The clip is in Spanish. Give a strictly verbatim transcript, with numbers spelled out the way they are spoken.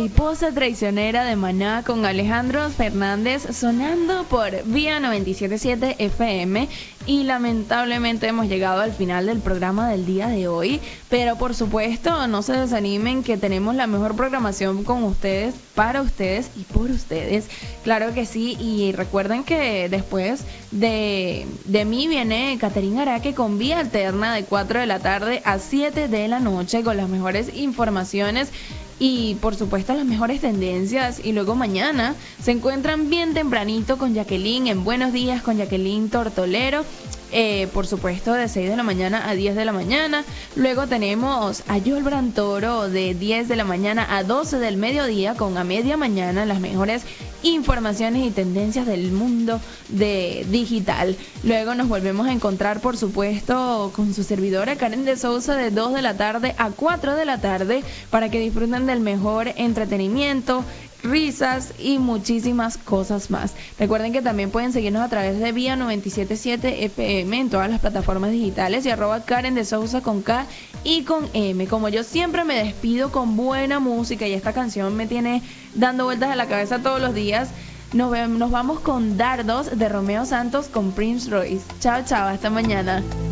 Mariposa Traicionera de Maná con Alejandro Fernández sonando por Vía noventa y siete punto siete F M. Y lamentablemente hemos llegado al final del programa del día de hoy, pero por supuesto no se desanimen que tenemos la mejor programación con ustedes, para ustedes y por ustedes, claro que sí. Y recuerden que después de, de mí viene Caterina Araque con Vía Alterna de cuatro de la tarde a siete de la noche con las mejores informaciones y por supuesto las mejores tendencias. Y luego mañana se encuentran bien tempranito con Jacqueline en Buenos Días con Jacqueline Tortolero. Eh, por supuesto de seis de la mañana a diez de la mañana. Luego tenemos a Joel Brantoro de diez de la mañana a doce del mediodía con A Media Mañana las mejores informaciones y tendencias del mundo de digital. Luego nos volvemos a encontrar por supuesto con su servidora Karen de Sousa de dos de la tarde a cuatro de la tarde para que disfruten del mejor entretenimiento, risas y muchísimas cosas más. Recuerden que también pueden seguirnos a través de Vía noventa y siete punto siete F M en todas las plataformas digitales y arroba Karen de Sousa con K y con M. Como yo siempre me despido con buena música y esta canción me tiene dando vueltas a la cabeza todos los días, nos, ve- nos vamos con Dardos de Romeo Santos con Prince Royce. Chao, chao, hasta mañana.